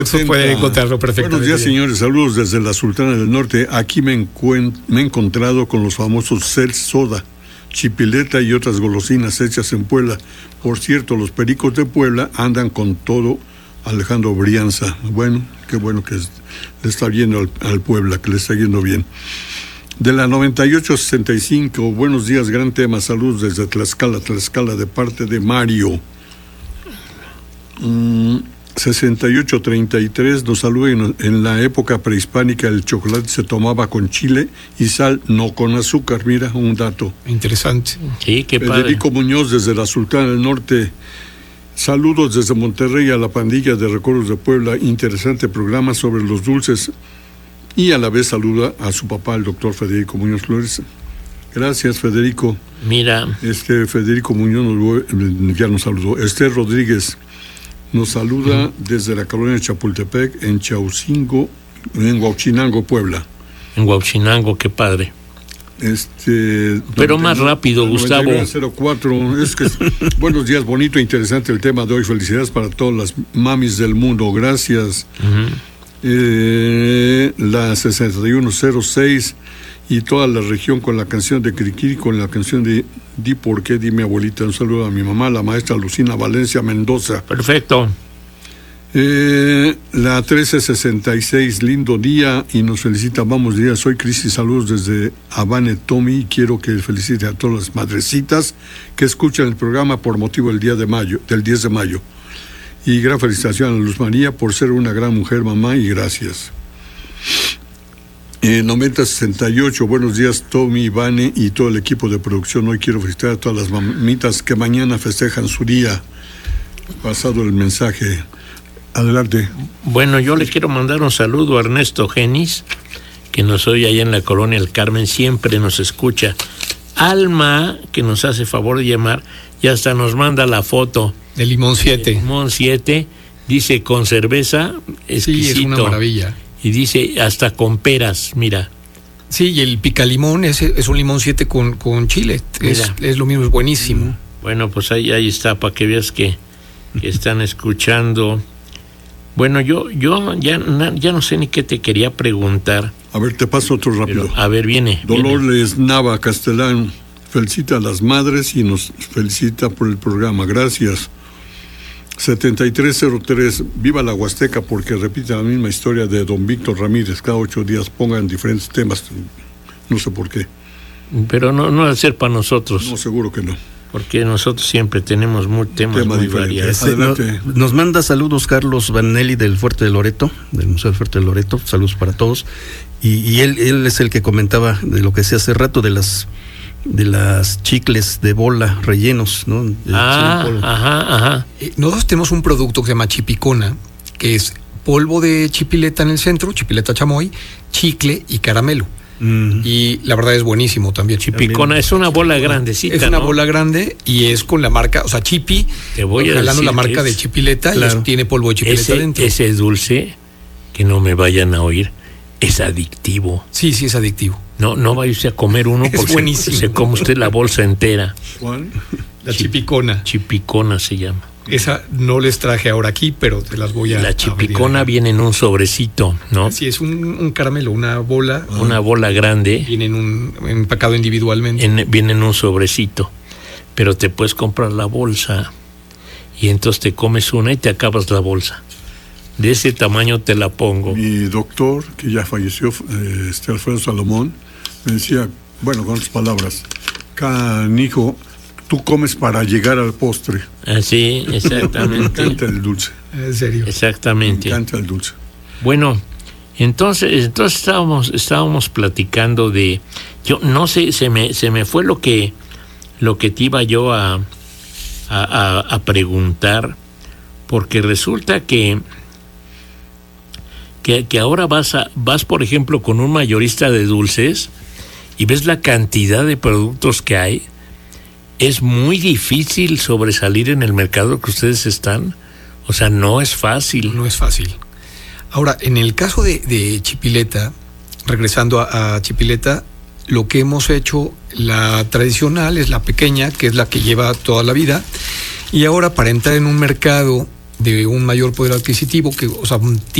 Eso puede encontrarlo perfectamente. Buenos días, señores. Saludos desde la Sultana del Norte. Aquí me he encontrado con los famosos Cel Soda, chipileta y otras golosinas hechas en Puebla. Por cierto, los pericos de Puebla andan con todo. Alejandro Brianza. Bueno, qué bueno que le está yendo al Puebla, que le está yendo bien. De la 9865, buenos días, gran tema. Saludos desde Tlaxcala, de parte de Mario. 6833 nos saluda. En la época prehispánica el chocolate se tomaba con chile y sal, no con azúcar. Mira, un dato interesante. Sí, qué padre. Federico Muñoz desde la Sultana del Norte. Saludos desde Monterrey a la pandilla de Recuerdos de Puebla. Interesante programa sobre los dulces. Y a la vez saluda a su papá, el doctor Federico Muñoz Flores. Gracias, Federico. Mira. Federico Muñoz ya nos saludó. Esther Rodríguez nos saluda desde la colonia Chapultepec, en Chaucingo, en Huauchinango, Puebla. En Huauchinango, qué padre. Pero más rápido, Gustavo. 04, es que buenos días, bonito e interesante el tema de hoy. Felicidades para todas las mamis del mundo. Gracias. La 6106 y toda la región con la canción de Criquiri, con la canción de Di por qué, di mi abuelita. Un saludo a mi mamá, la maestra Lucina Valencia Mendoza. Perfecto. La 1366, lindo día y nos felicita. Vamos días, soy Cris y saludos desde Habane Tommy y quiero que felicite a todas las madrecitas que escuchan el programa por motivo del 10 de mayo. Y gran felicitación a Luz María por ser una gran mujer, mamá, y gracias. 9068, buenos días, Tommy, Vane y todo el equipo de producción. Hoy quiero felicitar a todas las mamitas que mañana festejan su día. Pasado el mensaje. Adelante. Bueno, yo le quiero mandar un saludo a Ernesto Genis, que nos oye allá en la colonia El Carmen, siempre nos escucha. Alma, que nos hace favor de llamar, y hasta nos manda la foto. De Limón 7. Limón 7, dice con cerveza, exquisito. Sí, es una maravilla. Y dice hasta con peras, mira. Sí, y el picalimón es un limón 7 con chile. Es lo mismo, es buenísimo. Bueno, pues ahí está, para que veas que están escuchando. Bueno, yo ya no sé ni qué te quería preguntar. A ver, te paso otro rápido. Pero, a ver, viene. Dolores Nava Castellán felicita a las madres y nos felicita por el programa. Gracias. 7303, viva la Huasteca, porque repite la misma historia de don Víctor Ramírez. Cada 8 días pongan diferentes temas. No sé por qué. Pero no va a ser para nosotros. No, seguro que no. Porque nosotros siempre tenemos temas muy variados. Nos manda saludos Carlos Vanelli del Fuerte de Loreto, del Museo del Fuerte de Loreto. Saludos para todos. Y él es el que comentaba de lo que decía hace rato de las chicles de bola rellenos, ¿no? Ajá. Nosotros tenemos un producto que se llama Chipicona, que es polvo de chipileta en el centro, chipileta chamoy, chicle y caramelo. Y la verdad es buenísimo también. Chipicona es una bola grandecita. Es una bola grande y es con la marca, o sea, Chipi, te voy a jalando decir la marca de chipileta, claro. Y tiene polvo de chipileta dentro. Ese dulce, que no me vayan a oír, es adictivo. Sí, es adictivo. No vaya usted a comer uno porque buenísimo. Se come usted la bolsa entera. ¿Cuál? La Chipicona. Chipicona se llama. Esa no les traje ahora aquí, pero te las voy a... La Chipicona viene en un sobrecito, ¿no? Sí, es un caramelo, una bola. Una bola grande. Viene empacado individualmente. Viene en un sobrecito. Pero te puedes comprar la bolsa y entonces te comes una y te acabas la bolsa. De ese tamaño te la pongo. Mi doctor, que ya falleció, Alfredo Salomón, me decía, bueno, con otras palabras, canijo, tú comes para llegar al postre. Sí, exactamente. Me encanta el dulce. ¿En serio? Exactamente. Me encanta el dulce. Bueno, entonces estábamos platicando de, yo no sé, se me fue lo que te iba yo a preguntar, porque resulta que ahora vas por ejemplo con un mayorista de dulces y ves la cantidad de productos que hay. Es muy difícil sobresalir en el mercado que ustedes están. O sea, no es fácil. No es fácil. Ahora, en el caso de Chipileta, regresando a Chipileta, lo que hemos hecho, la tradicional es la pequeña, que es la que lleva toda la vida. Y ahora, para entrar en un mercado de un mayor poder adquisitivo, que, o sea, un